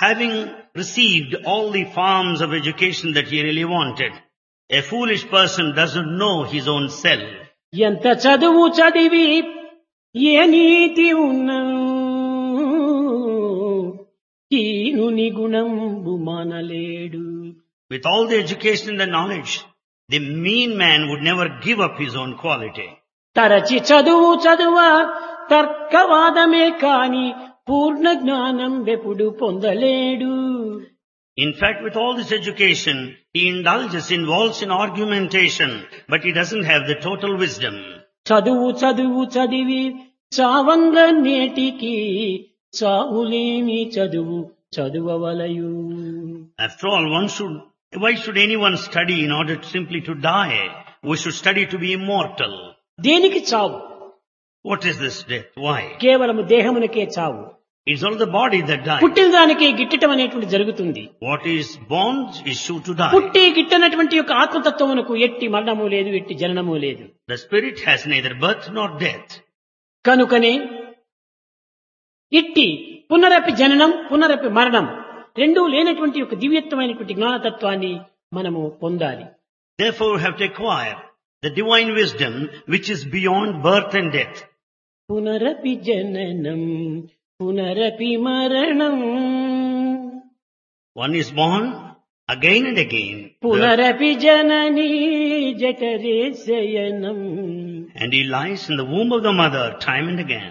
Having received all the forms of education that he really wanted, a foolish person doesn't know his own self. ఎంత చదువు చదివి ఏ నీతి ఉన్నా హీనుని గుణంబు మానలేడు. With all the education and the knowledge, the mean man would never give up his own quality. తరచి చదువు చదువ తర్కవాదమే కాని పూర్ణ జ్ఞానం వెప్పుడు పొందలేడు. In fact, with all this education, he involves in argumentation, but he doesn't have the total wisdom. చదువు చదువు చదివి చావంగ నేటికి చావులేని చదువు చదువవలయు. After all, why should anyone study in order simply to die? We should study to be immortal. దేనికి చావు? What is this death? Why? కేవలము దేహమునకే చావు. It's only the body that dies. పుట్టిన దానికి గిట్టడం అనేటువంటి జరుగుతుంది. What is born is sure to die. పుట్టి గిట్టనటువంటి యొక్క ఆత్మతత్వమునకు ఎట్టి మరణము లేదు, ఎట్టి జననము లేదు. The spirit has neither birth nor death. కనుకనే ఇట్టి పునరపి జననం పునరపి మరణం రెండూ లేనటువంటి యొక్క దివ్యత్వమైనటువంటి జ్ఞానతత్వాన్ని మనము పొందాలి. Therefore, we have to acquire the divine wisdom which is beyond birth and death. పునరపి జననం పునరపి మరణం. One is born again and again. పునరపి జననీ జఠరే శయనం. And he lies in the womb of the mother time and again.